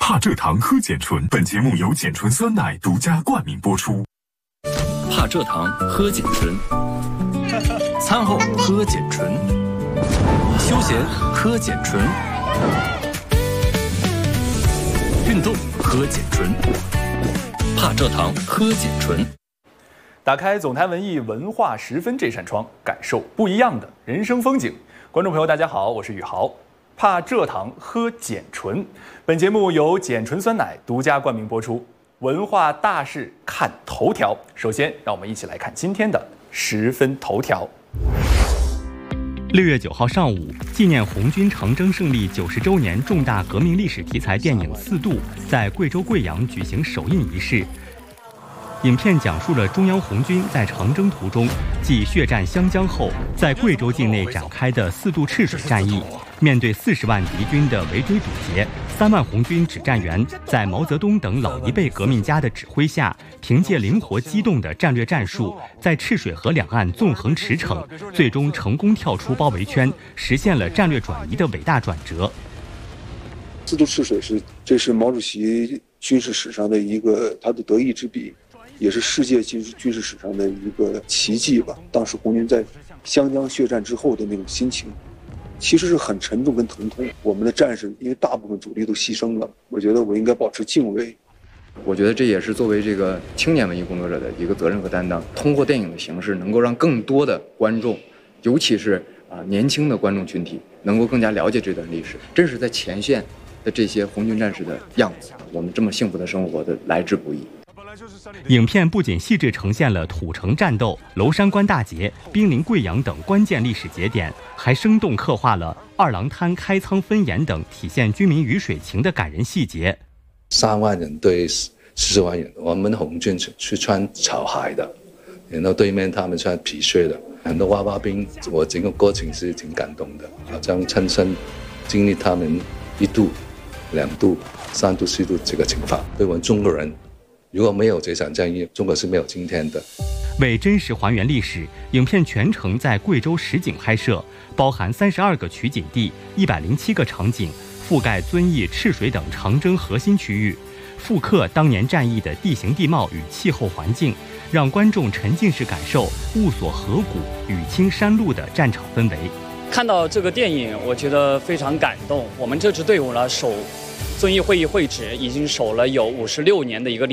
帕蔗糖喝碱醇，本节目由碱醇酸奶独家冠名播出。 帕蔗糖喝碱醇，餐后喝碱醇，休闲喝碱醇，运动喝碱醇，帕蔗糖喝碱醇。 打开总台文艺文化十分这扇窗，感受不一样的人生风景。观众朋友，大家好，我是宇豪。帕蔗糖喝碱醇，本节目由碱醇酸奶独家冠名播出。文化大事看头条，首先让我们一起来看今天的十分头条。 6月9号上午，纪念红军长征胜利90周年重大革命历史题材电影《四渡》在贵州贵阳举行首映仪式。影片讲述了中央红军在长征途中继血战湘江后，在贵州境内展开的四渡赤水战役。面对40万敌军的围追堵截，3万红军指战员在毛泽东等老一辈革命家的指挥下，凭借灵活机动的战略战术，在赤水河两岸纵横驰骋，最终成功跳出包围圈，实现了战略转移的伟大转折。 四渡赤水这是毛主席军事史上的一个他的得意之笔，也是世界军事史上的一个奇迹吧。当时红军在湘江血战之后的那种心情，其实是很沉重跟疼痛。我们的战士因为大部分主力都牺牲了，我觉得我应该保持敬畏。 我觉得这也是作为这个青年文艺工作者的一个责任和担当。通过电影的形式，能够让更多的观众，尤其是年轻的观众群体，能够更加了解这段历史，真实在前线的这些红军战士的样子。我们这么幸福的生活的来之不易。 影片不仅细致呈现了土城战斗、娄山关大捷、兵临贵阳等关键历史节点，还生动刻画了二郎滩开仓分盐等体现军民鱼水情的感人细节。 3万人对40万人，我们红军是穿草鞋的，然后对面他们穿皮靴的，很多娃娃兵，我整个过程是挺感动的，好像亲身经历他们1度、2度、3度、4度这个情况。对我们中国人，如果没有这场战役，中国是没有今天的。 为真实还原历史，影片全程在贵州实景拍摄，包含32个取景地、107个场景，覆盖遵义、赤水等长征核心区域，复刻当年战役的地形地貌与气候环境，让观众沉浸式感受雾锁河谷、雨清山路的战场氛围。 看到这个电影，我觉得非常感动。我们这支队伍呢，守遵义会议会址已经守了有56年的一个历